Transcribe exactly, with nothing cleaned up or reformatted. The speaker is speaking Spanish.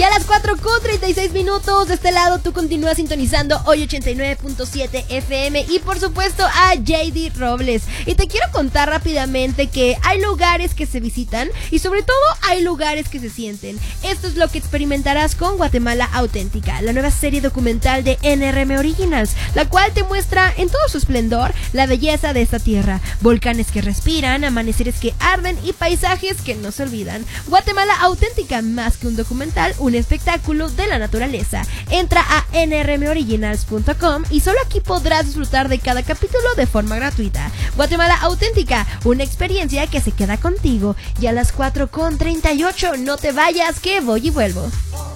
Ya a las cuatro con treinta y seis minutos, de este lado tú continúas sintonizando hoy ochenta y nueve punto siete F M y por supuesto a J D Robles. Y te quiero contar rápidamente que hay lugares que se visitan y sobre todo hay lugares que se sienten. Esto es lo que experimentarás con Guatemala Auténtica, la nueva serie documental de N R M Originals, la cual te muestra en todo su esplendor la belleza de esta tierra, volcanes que respiran, amaneceres que arden y paisajes que no se olvidan. Guatemala Auténtica, más que un documental, un espectáculo de la naturaleza. Entra a N R M originals punto com y solo aquí podrás disfrutar de cada capítulo de forma gratuita. Guatemala Auténtica, una experiencia que se queda contigo. Y a las cuatro con treinta y ocho, no te vayas, que voy y vuelvo.